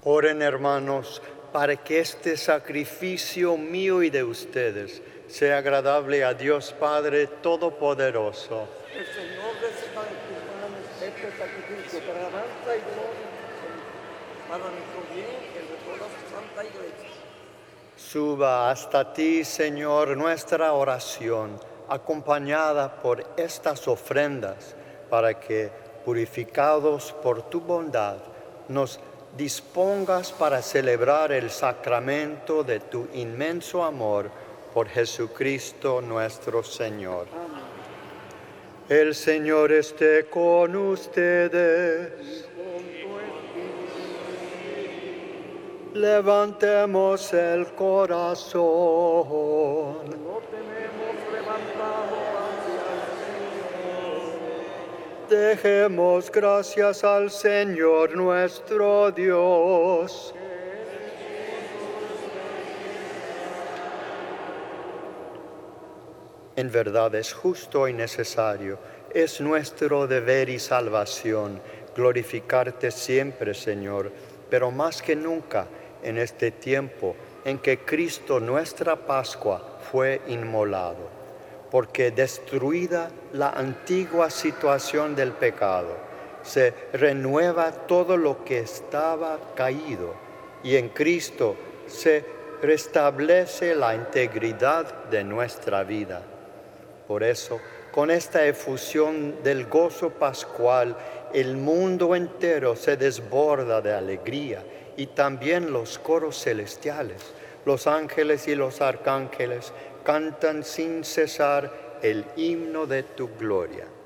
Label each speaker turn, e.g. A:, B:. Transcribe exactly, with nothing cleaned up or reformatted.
A: Oren, hermanos, para que este sacrificio mío y de ustedes sea agradable a Dios Padre Todopoderoso.
B: El Señor reciba de tus manos este sacrificio para alabanza y gloria, para nuestro bien y el de toda su santa iglesia.
A: Suba hasta ti, Señor, nuestra oración, acompañada por estas ofrendas, para que, purificados por tu bondad, nos dispongas para celebrar el sacramento de tu inmenso amor por Jesucristo nuestro Señor.
B: Amén.
A: El Señor esté con ustedes. Levantemos el corazón.
B: Lo tenemos levantado hacia el Señor.
A: Dejemos gracias al Señor nuestro Dios. En verdad es justo y necesario, es nuestro deber y salvación glorificarte siempre, Señor, pero más que nunca en este tiempo en que Cristo, nuestra Pascua, fue inmolado, porque destruida la antigua situación del pecado, se renueva todo lo que estaba caído y en Cristo se restablece la integridad de nuestra vida. Por eso, con esta efusión del gozo pascual, el mundo entero se desborda de alegría y también los coros celestiales, los ángeles y los arcángeles cantan sin cesar el himno de tu gloria.